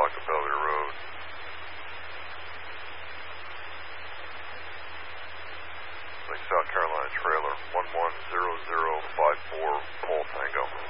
block of Belvedere Road. South Carolina trailer, 110054, Pole Tango.